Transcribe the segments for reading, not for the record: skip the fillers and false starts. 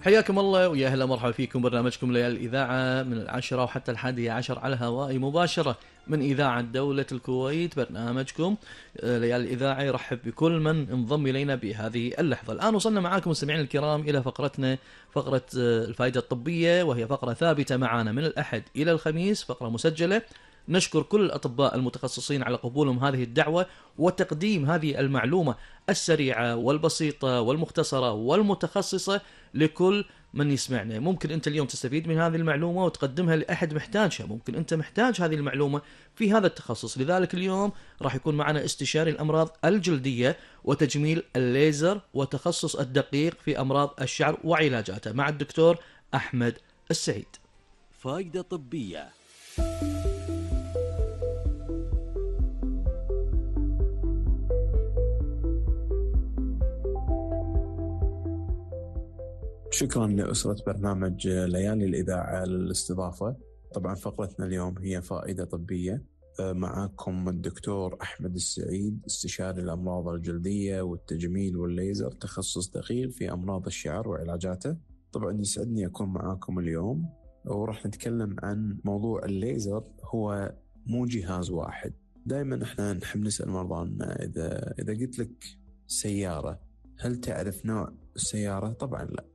حياكم الله ويا هلا مرحبا فيكم برنامجكم ليالي الإذاعة من 10 وحتى 11 على الهواء مباشرة من إذاعة دولة الكويت. برنامجكم ليالي الإذاعة يرحب بكل من انضم إلينا بهذه اللحظة. الآن وصلنا معاكم مستمعين الكرام إلى فقرتنا، فقرة الفائدة الطبية، وهي فقرة ثابتة معنا من الأحد إلى الخميس، فقرة مسجلة. نشكر كل الأطباء المتخصصين على قبولهم هذه الدعوة وتقديم هذه المعلومة السريعة والبسيطة والمختصرة والمتخصصة لكل من يسمعنا. ممكن أنت اليوم تستفيد من هذه المعلومة وتقدمها لأحد محتاجها، ممكن أنت محتاج هذه المعلومة في هذا التخصص. لذلك اليوم راح يكون معنا استشاري الأمراض الجلدية وتجميل الليزر وتخصص الدقيق في أمراض الشعر وعلاجاته مع الدكتور أحمد السعيد. فائدة طبية. شكرا لأسرة برنامج ليالي الإذاعة للاستضافة. طبعا فقرتنا اليوم هي فائدة طبية. معكم الدكتور أحمد السعيد، استشاري الأمراض الجلدية والتجميل والليزر، تخصص دقيق في أمراض الشعر وعلاجاته. طبعا يسعدني أكون معكم اليوم، ورح نتكلم عن موضوع الليزر. هو مو جهاز واحد. دائما احنا نحب نسأل مرضانا إذا قلت لك سيارة، هل تعرف نوع السيارة؟ طبعا لا.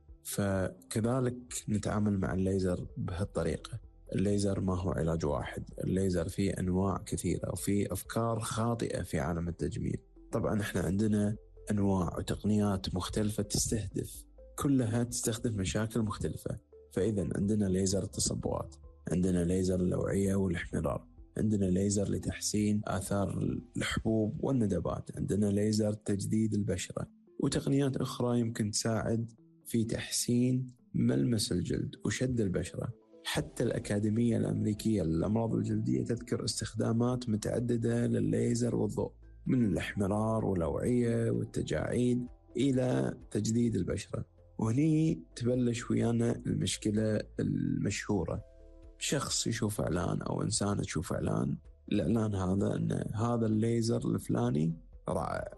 فكذلك نتعامل مع الليزر بهالطريقة. الليزر ما هو علاج واحد، الليزر فيه أنواع كثيرة وفيه أفكار خاطئة في عالم التجميل. طبعا احنا عندنا أنواع وتقنيات مختلفة تستهدف، كلها تستخدم مشاكل مختلفة. فإذا عندنا ليزر التصبغات، عندنا ليزر اللوعية والاحمرار، عندنا ليزر لتحسين آثار الحبوب والندبات، عندنا ليزر تجديد البشرة، وتقنيات أخرى يمكن تساعد في تحسين ملمس الجلد وشد البشرة. حتى الأكاديمية الأمريكية للأمراض الجلدية تذكر استخدامات متعددة للليزر والضوء، من الاحمرار واللوعية والتجاعيد إلى تجديد البشرة. وهني تبلش ويانا المشكلة المشهورة. شخص يشوف إعلان أو إنسان تشوف إعلان، الإعلان هذا أن هذا الليزر الفلاني رائع،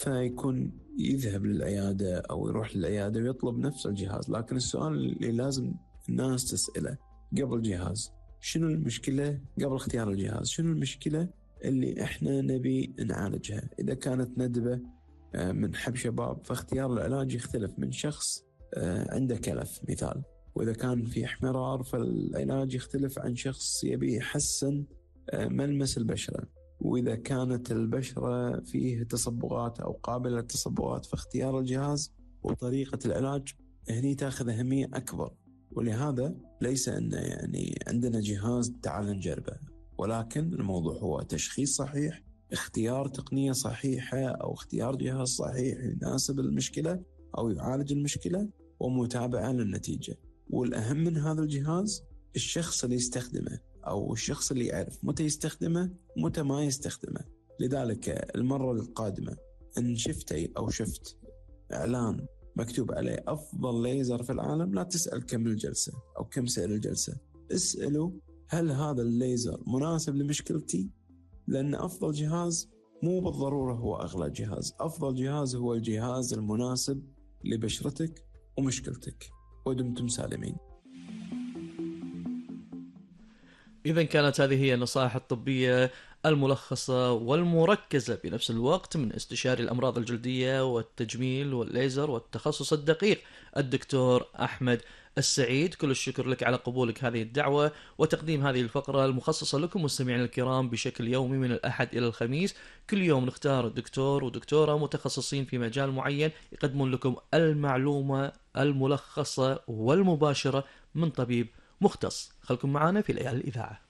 فيكون يذهب للعيادة أو يروح للعيادة ويطلب نفس الجهاز. لكن السؤال اللي لازم الناس تسأله قبل الجهاز، شنو المشكلة؟ قبل اختيار الجهاز، شنو المشكلة اللي احنا نبي نعالجها؟ إذا كانت ندبة من حب شباب، فاختيار العلاج يختلف من شخص عنده كلف مثال، وإذا كان في احمرار فالعلاج يختلف عن شخص يبي يحسن ملمس البشرة. وإذا كانت البشرة فيه تصبغات أو قابلة للتصبغات، فاختيار الجهاز وطريقة العلاج هني تأخذ أهمية أكبر. ولهذا ليس أن يعني عندنا جهاز تعال نجربه، ولكن الموضوع هو تشخيص صحيح، اختيار تقنية صحيحة أو اختيار جهاز صحيح يناسب المشكلة أو يعالج المشكلة، ومتابعة للنتيجة. والأهم من هذا الجهاز الشخص اللي يستخدمه، أو الشخص اللي يعرف متى يستخدمه متى ما يستخدمه. لذلك المرة القادمة إن شفتي أو شفت إعلان مكتوب عليه أفضل ليزر في العالم، لا تسأل كم الجلسة أو كم سعر الجلسة، اسألوا هل هذا الليزر مناسب لمشكلتي؟ لأن أفضل جهاز مو بالضرورة هو أغلى جهاز، أفضل جهاز هو الجهاز المناسب لبشرتك ومشكلتك. ودمتم سالمين. إذا كانت هذه هي النصائح الطبية الملخصة والمركزة بنفس الوقت من استشاري الأمراض الجلدية والتجميل والليزر والتخصص الدقيق الدكتور أحمد السعيد. كل الشكر لك على قبولك هذه الدعوة وتقديم هذه الفقرة المخصصة لكم مستمعين الكرام بشكل يومي من الأحد إلى الخميس. كل يوم نختار دكتور ودكتورة متخصصين في مجال معين يقدمون لكم المعلومة الملخصة والمباشرة من طبيب مختص. خلكم معنا في ليالي الإذاعة.